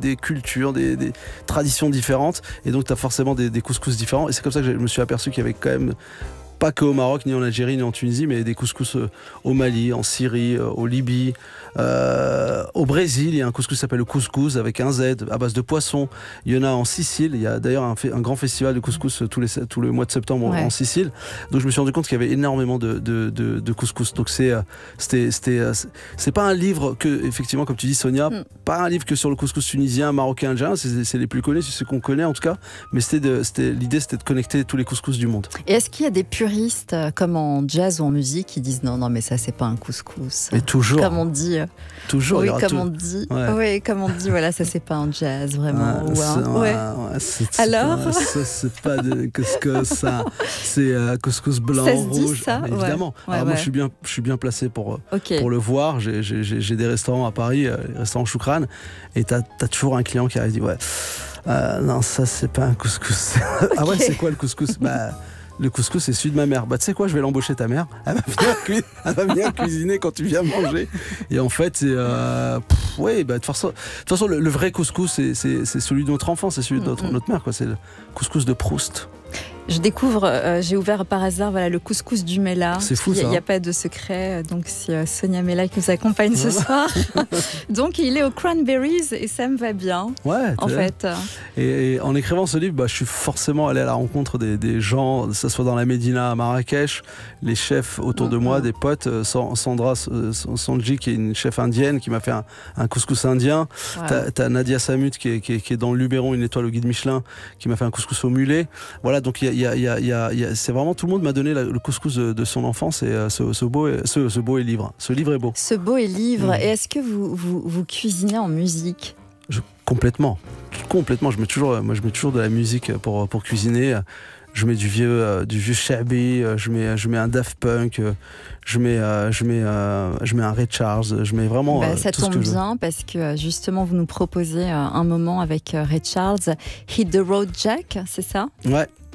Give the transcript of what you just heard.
des cultures, des traditions différentes. Et donc, tu as forcément des couscous différents. Et c'est comme ça que je me suis aperçu qu'il y avait quand même, pas qu'au Maroc, ni en Algérie, ni en Tunisie, mais des couscous au Mali, en Syrie, au Libye, au Brésil. Il y a un couscous qui s'appelle le couscous avec un Z à base de poisson. Il y en a en Sicile. Il y a d'ailleurs un grand festival de couscous tout le mois de septembre en Sicile. Donc je me suis rendu compte qu'il y avait énormément de couscous. Donc c'est pas un livre que, effectivement, comme tu dis, Sonia, pas un livre que sur le couscous tunisien, marocain, algérien. C'est les plus connus, c'est ceux qu'on connaît en tout cas. Mais l'idée, c'était de connecter tous les couscous du monde. Et est-ce qu'il y a des puristes comme en jazz ou en musique qui disent non mais ça c'est pas un couscous, mais toujours comme on dit toujours oui comme on dit oui comme on dit voilà ça c'est pas un jazz vraiment alors ça c'est pas de couscous, ça c'est couscous blanc ça rouge ça évidemment. Alors moi je suis bien placé pour le voir. J'ai des restaurants à Paris, les restaurants Choukran, et t'as toujours un client qui arrive et dit non ça c'est pas un couscous. Ah ouais, c'est quoi le couscous? Le couscous, c'est celui de ma mère. Tu sais quoi, je vais l'embaucher, ta mère. Elle va venir cuisiner quand tu viens manger. Et en fait, c'est... de toute façon, le vrai couscous, c'est celui de notre enfance, c'est celui de notre mère, quoi. C'est le couscous de Proust. Je découvre, j'ai ouvert par hasard le couscous du Mela. C'est fou, ça. Il n'y a pas de secret, donc c'est Sonia Mela qui nous accompagne ce soir. Donc il est aux Cranberries et ça me va bien, en fait. Et en écrivant ce livre, je suis forcément allé à la rencontre des gens, que ce soit dans la Médina à Marrakech, les chefs autour de moi, des potes. Sandra Sanji, qui est une chef indienne, qui m'a fait un couscous indien. T'as Nadia Samut, qui est dans le Luberon, une étoile au guide Michelin, qui m'a fait un couscous au mulet. Voilà, donc c'est vraiment, tout le monde m'a donné le couscous de son enfance, et ce beau est livre. Ce livre est beau. Ce beau est livre. Et est-ce que vous cuisinez en musique? Complètement. Je mets toujours de la musique pour cuisiner. Je mets du vieux Shabi, je mets un Daft Punk, je mets un Ray Charles, je mets vraiment ça tout ce que tombe je veux. bien parce que justement vous nous proposez un moment avec Ray Charles, Hit the Road Jack, c'est ça? Ouais,